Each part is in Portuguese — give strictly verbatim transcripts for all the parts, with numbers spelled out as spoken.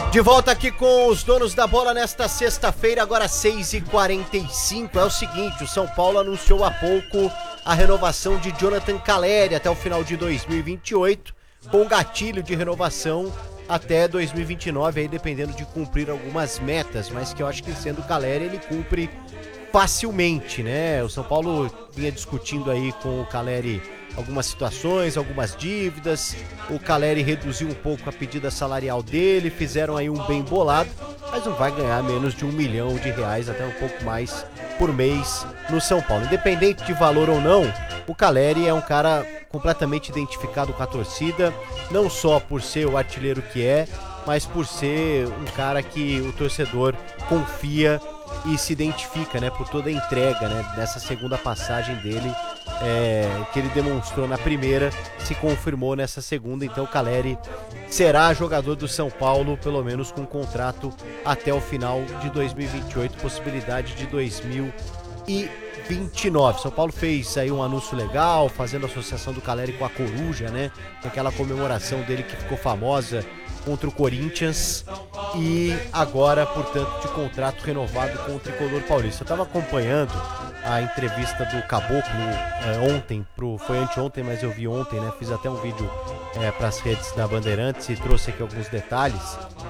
De volta aqui com os donos da bola nesta sexta-feira, agora seis e quarenta e cinco. É o seguinte, o São Paulo anunciou há pouco a renovação de Jonathan Calleri até o final de dois mil e vinte e oito, com gatilho de renovação até dois mil e vinte e nove, aí dependendo de cumprir algumas metas, mas que eu acho que sendo Calleri ele cumpre facilmente, né? O São Paulo vinha discutindo aí com o Calleri algumas situações, algumas dívidas. O Calleri reduziu um pouco a pedida salarial dele, fizeram aí um bem bolado, mas não vai ganhar menos de um milhão de reais, até um pouco mais por mês no São Paulo. Independente de valor ou não, o Calleri é um cara completamente identificado com a torcida, não só por ser o artilheiro que é, mas por ser um cara que o torcedor confia e se identifica, né, por toda a entrega, né, dessa segunda passagem dele. É, o que ele demonstrou na primeira se confirmou nessa segunda, então o Calleri será jogador do São Paulo, pelo menos com contrato até o final de dois mil e vinte e oito, possibilidade de dois mil e vinte e nove. São Paulo fez aí um anúncio legal, fazendo a associação do Calleri com a Coruja, né, aquela comemoração dele que ficou famosa contra o Corinthians, e agora, portanto, de contrato renovado com o Tricolor Paulista. Eu estava acompanhando a entrevista do Caboclo é, ontem, pro, foi anteontem, mas eu vi ontem, né? Fiz até um vídeo é, para as redes da Bandeirantes e trouxe aqui alguns detalhes,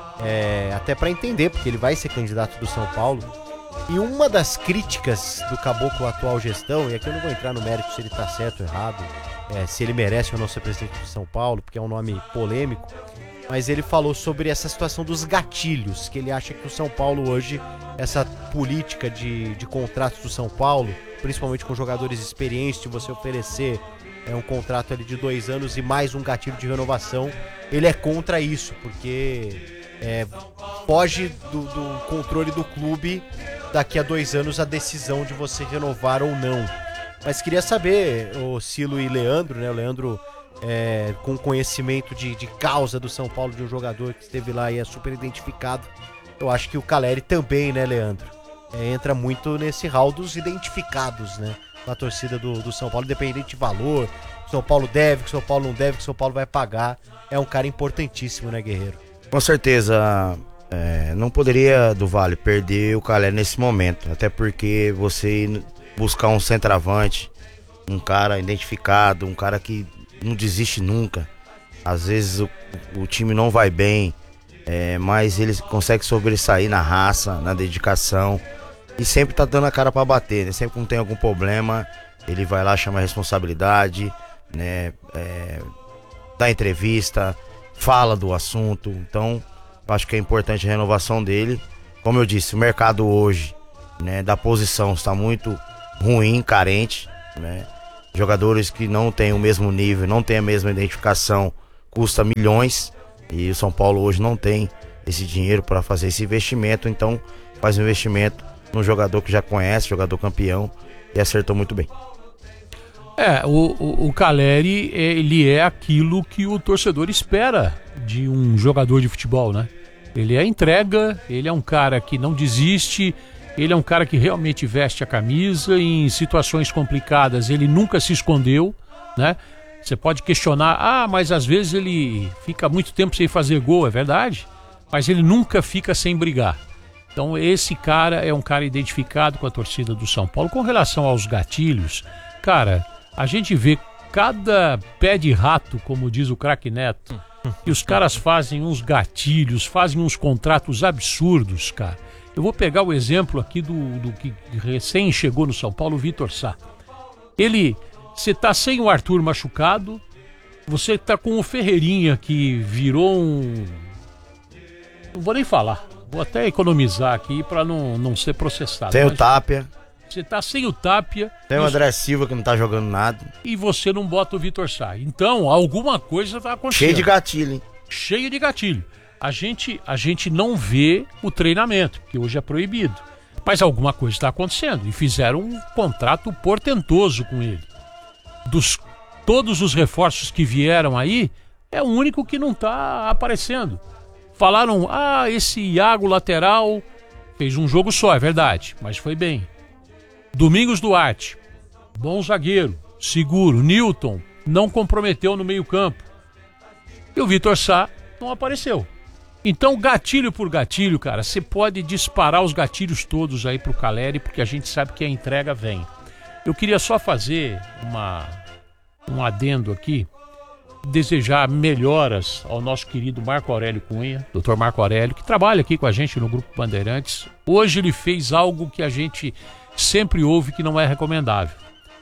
é, até para entender, porque ele vai ser candidato do São Paulo. E uma das críticas do Caboclo à atual gestão, e aqui eu não vou entrar no mérito se ele está certo ou errado, é, se ele merece ou não ser presidente de São Paulo, porque é um nome polêmico, mas ele falou sobre essa situação dos gatilhos, que ele acha que o São Paulo hoje, essa política de, de contratos do São Paulo, principalmente com jogadores experientes, de você oferecer é, um contrato ali de dois anos e mais um gatilho de renovação, ele é contra isso, porque é, foge do, do controle do clube daqui a dois anos a decisão de você renovar ou não. Mas queria saber, o Cilo e Leandro, né, o Leandro... É, com conhecimento de, de causa do São Paulo, de um jogador que esteve lá e é super identificado. Eu acho que o Calleri também, né, Leandro? É, entra muito nesse hall dos identificados, né? Com a torcida do, do São Paulo, independente de valor, que o São Paulo deve, que o São Paulo não deve, que o São Paulo vai pagar. É um cara importantíssimo, né, Guerreiro? Com certeza, é, não poderia, do Vale, perder o Calleri nesse momento. Até porque você buscar um centroavante, um cara identificado, um cara que não desiste nunca. Às vezes o, o time não vai bem, é, mas ele consegue sobressair na raça, na dedicação, e sempre tá dando a cara pra bater, né? Sempre que tem algum problema, ele vai lá, chama a responsabilidade, né? É, dá entrevista, fala do assunto. Então eu acho que é importante a renovação dele. Como eu disse, o mercado hoje, né, da posição está muito ruim, carente, né? Jogadores que não têm o mesmo nível, não têm a mesma identificação, custa milhões, e o São Paulo hoje não tem esse dinheiro para fazer esse investimento, então faz um investimento num jogador que já conhece, jogador campeão, e acertou muito bem. É, o, o, o Calleri, ele é aquilo que o torcedor espera de um jogador de futebol, né? Ele é entrega, ele é um cara que não desiste. Ele é um cara que realmente veste a camisa, e em situações complicadas ele nunca se escondeu, né? Você pode questionar, ah, mas às vezes ele fica muito tempo sem fazer gol, é verdade, mas ele nunca fica sem brigar. Então esse cara é um cara identificado com a torcida do São Paulo. Com relação aos gatilhos, cara, a gente vê cada pé de rato, como diz o craque Neto, e os caras fazem uns gatilhos, fazem uns contratos absurdos, cara. Eu vou pegar o exemplo aqui do, do que recém chegou no São Paulo, o Vitor Sá. Ele, você tá sem o Arthur machucado, você tá com o Ferreirinha que virou um... Não vou nem falar, vou até economizar aqui para não, não ser processado. Tem o Tapia. Você tá sem o Tapia. Tem o André Silva que não tá jogando nada. E você não bota o Vitor Sá. Então, alguma coisa tá acontecendo. Cheio de gatilho, hein? Cheio de gatilho. A gente, a gente não vê o treinamento, que hoje é proibido. Mas alguma coisa está acontecendo. E fizeram um contrato portentoso com ele. Dos todos os reforços que vieram aí, é o único que não está aparecendo. Falaram, ah, esse Iago lateral fez um jogo só, é verdade, mas foi bem. Domingos Duarte, bom zagueiro, seguro. Newton não comprometeu no meio campo. E o Vitor Sá não apareceu. Então, gatilho por gatilho, cara, você pode disparar os gatilhos todos aí pro Caleri, porque a gente sabe que a entrega vem. Eu queria só fazer uma, um adendo aqui, desejar melhoras ao nosso querido Marco Aurélio Cunha, doutor Marco Aurélio, que trabalha aqui com a gente no Grupo Bandeirantes. Hoje ele fez algo que a gente sempre ouve que não é recomendável.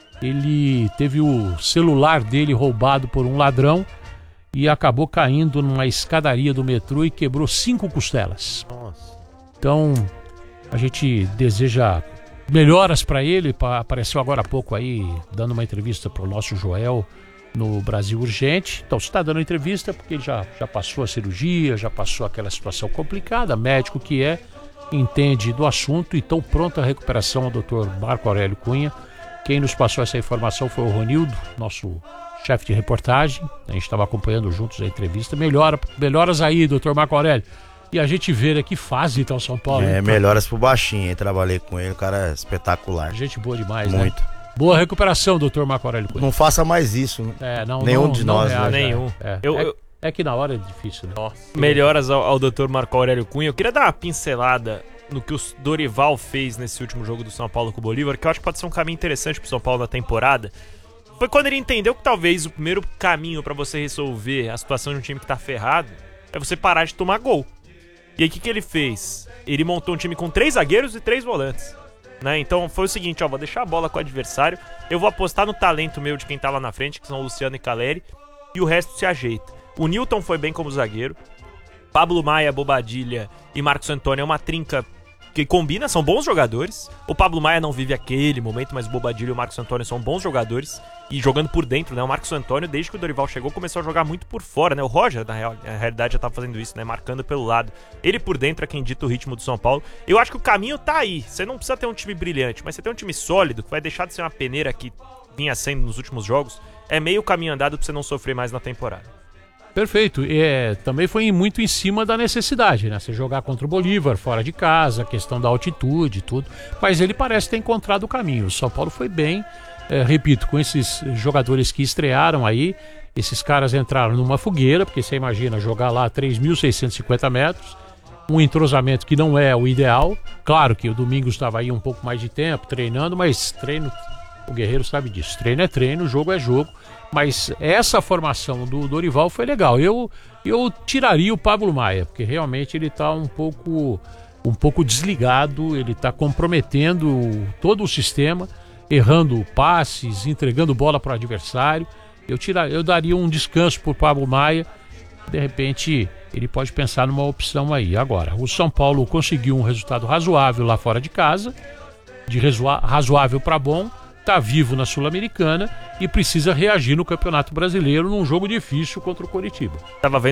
Ele teve o celular dele roubado por um ladrão e acabou caindo numa escadaria do metrô e quebrou cinco costelas. Nossa. Então, a gente deseja melhoras para ele. Apareceu agora há pouco aí, dando uma entrevista para o nosso Joel no Brasil Urgente. Então, você está dando entrevista porque ele já, já passou a cirurgia, já passou aquela situação complicada, médico que é, entende do assunto, e tão pronta a recuperação ao doutor Marco Aurélio Cunha. Quem nos passou essa informação foi o Ronildo, nosso chefe de reportagem. A gente estava acompanhando juntos a entrevista. Melhora, melhoras aí, doutor Marco Aurélio. E a gente vê, né, que fase então São Paulo. É, hein? melhoras pro baixinho, hein? Trabalhei com ele, o cara é espetacular. Gente boa demais, Muito. né? Boa recuperação, doutor Marco Aurélio Cunha. Não faça mais isso, né? É, não, Nenhum não, de não nós, reage, né? Nenhum. É, Eu- é, eu- é que na hora é difícil, né? Melhoras ao, ao doutor Marco Aurélio Cunha. Eu queria dar uma pincelada no que o Dorival fez nesse último jogo do São Paulo com o Bolívar, que eu acho que pode ser um caminho interessante pro São Paulo na temporada. Foi quando ele entendeu que talvez o primeiro caminho pra você resolver a situação de um time que tá ferrado é você parar de tomar gol. E aí o que, que ele fez? Ele montou um time com três zagueiros e três volantes, né? Então foi o seguinte, ó, vou deixar a bola com o adversário, eu vou apostar no talento meu de quem tá lá na frente, que são o Luciano e Caleri, e o resto se ajeita. O Nilton foi bem como zagueiro, Pablo Maia, Bobadilha e Marcos Antônio é uma trinca que combina, são bons jogadores. O Pablo Maia não vive aquele momento, mas o Bobadilha e o Marcos Antônio são bons jogadores. E jogando por dentro, né? O Marcos Antônio, desde que o Dorival chegou, começou a jogar muito por fora, né? O Roger, na, real, na realidade, já tá fazendo isso, né? Marcando pelo lado. Ele por dentro é quem dita o ritmo do São Paulo. Eu acho que o caminho tá aí. Você não precisa ter um time brilhante, mas você tem um time sólido, que vai deixar de ser uma peneira que vinha sendo nos últimos jogos. É meio caminho andado pra você não sofrer mais na temporada. Perfeito. É, também foi muito em cima da necessidade, né? Você jogar contra o Bolívar, fora de casa, a questão da altitude e tudo. Mas ele parece ter encontrado o caminho. O São Paulo foi bem, é, repito, com esses jogadores que estrearam aí. Esses caras entraram numa fogueira, porque você imagina jogar lá a três mil seiscentos e cinquenta metros, um entrosamento que não é o ideal. Claro que o Domingos estava aí um pouco mais de tempo treinando, mas treino, o Guerreiro sabe disso. Treino é treino, jogo é jogo. Mas essa formação do Dorival foi legal. Eu, eu tiraria o Pablo Maia, porque realmente ele está um pouco, um pouco desligado, ele está comprometendo todo o sistema, errando passes, entregando bola para o adversário. Eu, tira, eu daria um descanso para o Pablo Maia. De repente, ele pode pensar numa opção aí. Agora, o São Paulo conseguiu um resultado razoável lá fora de casa, de razoa- razoável para bom. Está vivo na Sul-Americana e precisa reagir no Campeonato Brasileiro num jogo difícil contra o Coritiba. Tava vendo